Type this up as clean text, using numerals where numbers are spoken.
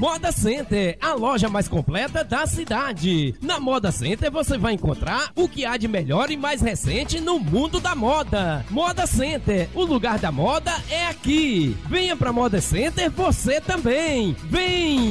Moda Center, a loja mais completa da cidade. Na Moda Center você vai encontrar o que há de melhor e mais recente no mundo da moda. Moda Center, o lugar da moda é aqui. Venha pra Moda Center você também. Vem!